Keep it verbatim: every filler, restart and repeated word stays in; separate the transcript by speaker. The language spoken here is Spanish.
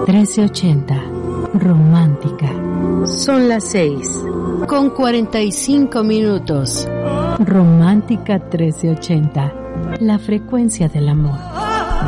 Speaker 1: trece ochenta, romántica.
Speaker 2: Son las seis, con cuarenta y cinco minutos.
Speaker 1: Romántica trece ochenta, la frecuencia del amor.